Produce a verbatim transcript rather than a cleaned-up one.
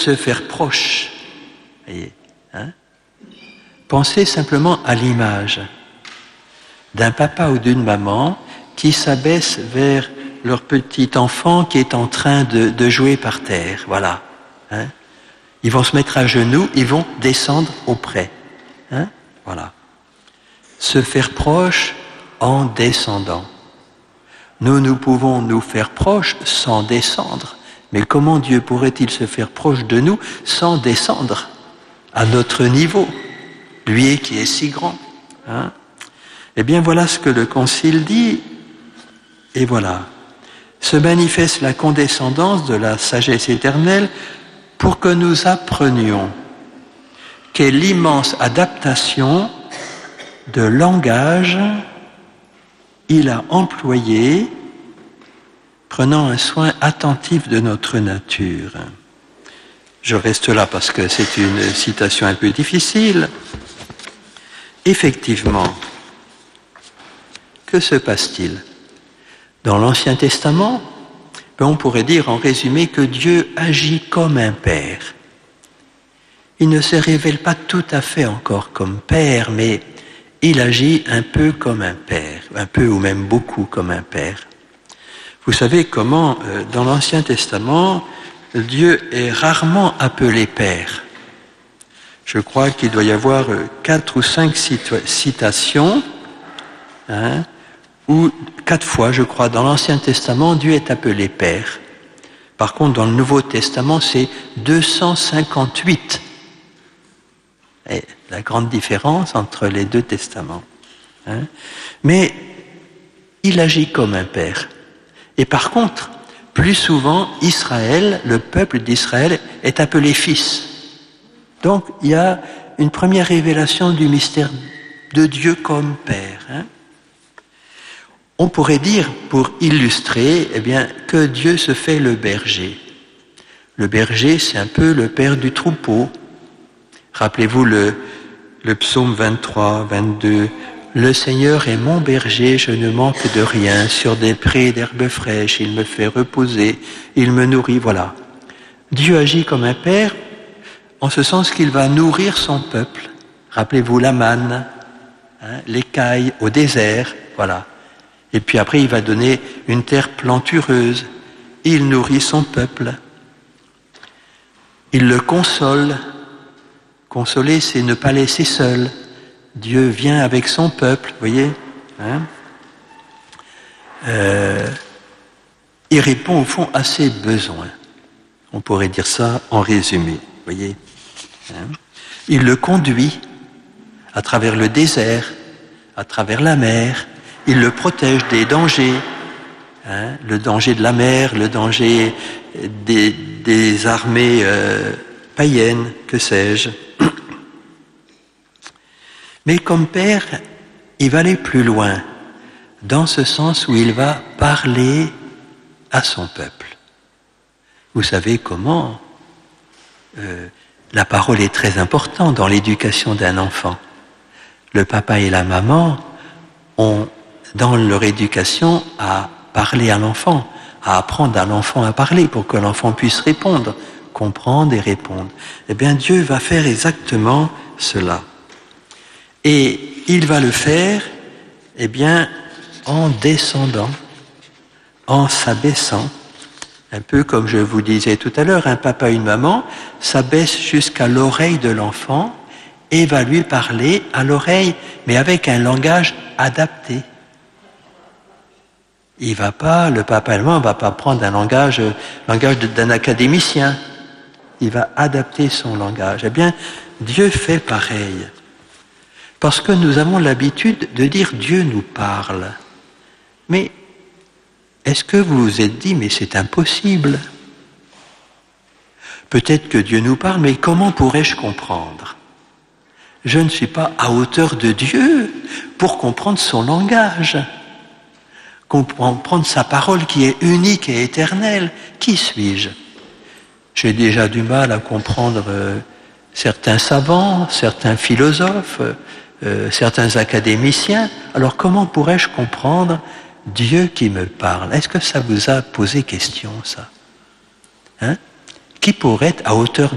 se faire proche. Voyez, hein? Pensez simplement à l'image d'un papa ou d'une maman qui s'abaisse vers leur petit enfant qui est en train de, de jouer par terre. Voilà. Hein? Ils vont se mettre à genoux, ils vont descendre auprès. Hein? Voilà. Se faire proche en descendant. Nous, nous pouvons nous faire proche sans descendre. Mais comment Dieu pourrait-il se faire proche de nous sans descendre à notre niveau, lui qui est si grand, hein? Eh bien, voilà ce que le Concile dit. Et voilà. Se manifeste la condescendance de la sagesse éternelle pour que nous apprenions quelle immense adaptation de langage il a employé, prenant un soin attentif de notre nature. Je reste là parce que c'est une citation un peu difficile. Effectivement, que se passe-t-il? Dans l'Ancien Testament, ben on pourrait dire en résumé que Dieu agit comme un père. Il ne se révèle pas tout à fait encore comme père, mais il agit un peu comme un père, un peu ou même beaucoup comme un père. Vous savez comment, euh, dans l'Ancien Testament, Dieu est rarement appelé père. Je crois qu'il doit y avoir euh, quatre ou cinq cita- citations, hein, où quatre fois, je crois, dans l'Ancien Testament, Dieu est appelé père. Par contre, dans le Nouveau Testament, c'est deux cent cinquante-huit. Et la grande différence entre les deux testaments. Hein. Mais il agit comme un père. Et par contre, plus souvent, Israël, le peuple d'Israël, est appelé fils. Donc, il y a une première révélation du mystère de Dieu comme père. Hein. On pourrait dire, pour illustrer, eh bien, que Dieu se fait le berger. Le berger, c'est un peu le père du troupeau. Rappelez-vous le, le psaume vingt-trois, vingt-deux. « Le Seigneur est mon berger, je ne manque de rien. Sur des prés d'herbes fraîches, il me fait reposer, il me nourrit. » Voilà. Dieu agit comme un père, en ce sens qu'il va nourrir son peuple. Rappelez-vous la manne, hein, l'écaille au désert, voilà. Et puis après, il va donner une terre plantureuse. Il nourrit son peuple. Il le console. Consoler, c'est ne pas laisser seul. Dieu vient avec son peuple, vous voyez, hein. euh, Il répond au fond à ses besoins. On pourrait dire ça en résumé, vous voyez. Hein. Il le conduit à travers le désert, à travers la mer. Il le protège des dangers, hein, le danger de la mer, le danger des, des armées euh, païennes, que sais-je. Mais comme père, il va aller plus loin, dans ce sens où il va parler à son peuple. Vous savez comment euh, la parole est très importante dans l'éducation d'un enfant. Le papa et la maman ont, dans leur éducation, à parler à l'enfant, à apprendre à l'enfant à parler pour que l'enfant puisse répondre, comprendre et répondre. Eh bien, Dieu va faire exactement cela. Et il va le faire, eh bien, en descendant, en s'abaissant, un peu comme je vous disais tout à l'heure, un papa et une maman s'abaissent jusqu'à l'oreille de l'enfant et va lui parler à l'oreille, mais avec un langage adapté. Il va pas, le papa et la maman ne va pas prendre un langage, langage d'un académicien. Il va adapter son langage. Eh bien, Dieu fait pareil. Parce que nous avons l'habitude de dire Dieu nous parle. Mais est-ce que vous vous êtes dit, mais c'est impossible? Peut-être que Dieu nous parle, mais comment pourrais-je comprendre? Je ne suis pas à hauteur de Dieu pour comprendre son langage, comprendre sa parole qui est unique et éternelle. Qui suis-je? J'ai déjà du mal à comprendre euh, certains savants, certains philosophes, Euh, certains académiciens. Alors comment pourrais-je comprendre Dieu qui me parle? Est-ce que ça vous a posé question, ça? Hein? Qui pourrait être à hauteur